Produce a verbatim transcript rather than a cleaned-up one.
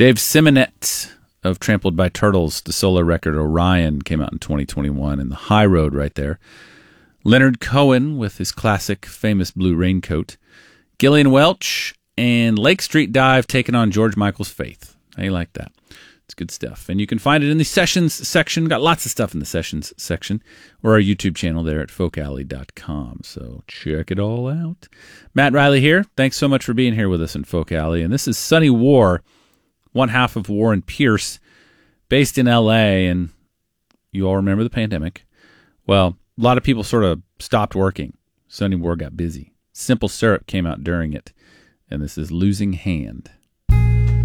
Dave Simonet of Trampled by Turtles, the solo record Orion came out in twenty twenty-one, and The High Road right there. Leonard Cohen with his classic famous Blue Raincoat. Gillian Welch and Lake Street Dive taking on George Michael's Faith. How you like that? It's good stuff. And you can find it in the Sessions section. Got lots of stuff in the Sessions section, or our YouTube channel there at folk alley dot com. So check it all out. Matt Riley here. Thanks so much for being here with us in Folk Alley. And this is Sonny War, one half of War and Pierce, based in L A. And you all remember the pandemic. Well, a lot of people sort of stopped working. Sonny War got busy. Simple Syrup came out during it. And this is Losing Hand.